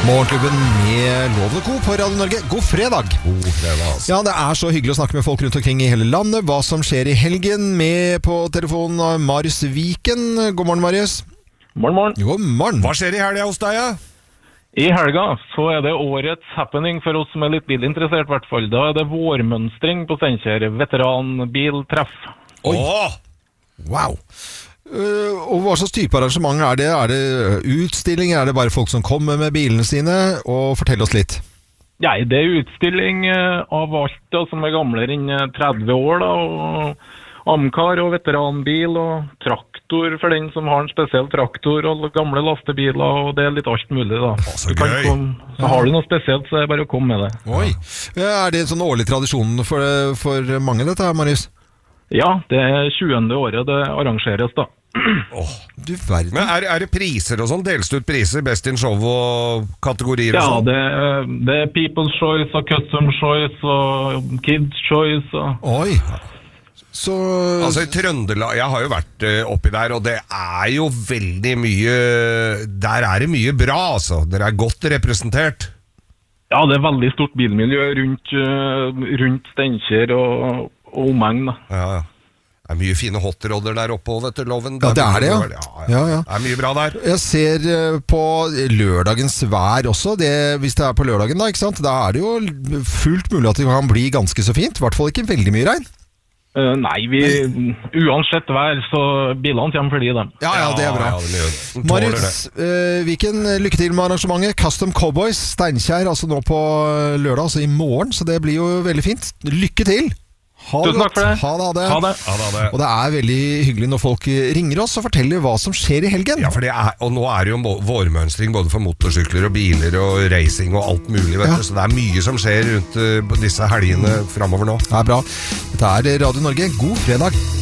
Morgenklubben med Loven & Co. på Radio Norge. God fredag! God fredag, altså. Ja, det er så hyggelig å snakke med folk rundt omkring i hele landet. Hva som skjer i helgen. Med på telefonen av Marius Viken. God morgen, Marius. Morgen, morgen. God morgen. Hva skjer i helga hos deg, ja? I helga så er det årets happening for oss som er litt bilinteressert, i hvert fall. Da er det vårmønstring på Steinkjer. Veteranbiltreff. Oi! Wow! Og hva slags type arrangement er det? Er det utstilling? Er det bare folk som kommer med bilene sine? Og fortell oss litt. Ja, det er utstilling av alt da, som er gamlere enn 30 år da, og amcar og veteranbil og traktor for den som har en spesiell traktor og gamle lastebiler, og det er litt alt mulig da. Så gøy! Så har du noe spesielt, så er det bare å komme med det. Oi! Er det en sånn årlig tradisjon for mange dette her, Marius? Ja, det er 20. året det arrangeres da. Du verden. Men er det priser og sånn? Deles det ut priser, Best in Show og kategorier og Ja, sånn? det er People's Choice og Custom Choice og Kids Choice og... Oi! Så... Altså i Trøndelag, jeg har jo vært oppi der, og det er jo veldig mye, der er det mye bra altså, dere er godt representert. Ja, det er veldig stort bilmiljø rundt Steinkjer og omegn da. Ja, det er mye fine hotrodder der oppe, vet du, Loven. Ja, det er det, ja. Ja. Det er mye bra der. Jeg ser på lørdagens vær også, hvis det er på lørdagen da, ikke sant? Da er det jo fullt mulig at det kan bli ganske så fint, i hvert fall ikke veldig mye regn. Nei, uansett vær, så bilene kommer fordi dem. Ja, det er bra. Ja, Marius Viken, lykke til med arrangementet. Custom Cowboys, Steinkjer, altså nå på lørdag, altså i morgen, så det blir jo veldig fint. Lykke til! Tusen takk for det. Ha det. Og det er veldig hyggelig når folk ringer oss og forteller hva som skjer i helgen. Ja, for og nå er det jo vårmønstring både for motorsykler og biler og racing og alt mulig, vet du. Så det er mye som skjer rundt disse helgene fremover nå. Det er bra. Dette er Radio Norge. God fredag!